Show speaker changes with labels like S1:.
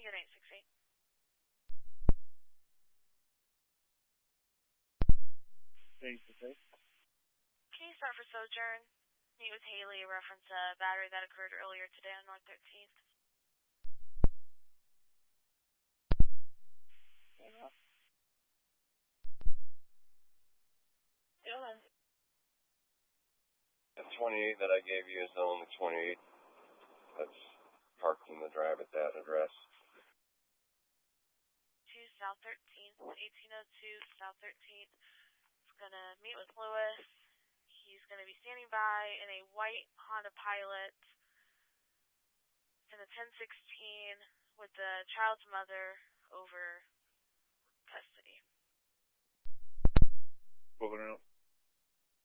S1: Good 868. Can you start for Sojourn? Meet with Haley, reference a battery that occurred earlier today on North 13th.
S2: The 28 that I gave you is the only 28 that's parked in the drive at that address.
S1: 2 South 13th, 1802 South 13th. It's going to meet with Lewis. He's going to be standing by in a white Honda Pilot in the 1016 with the child's mother over custody.
S3: Over and out.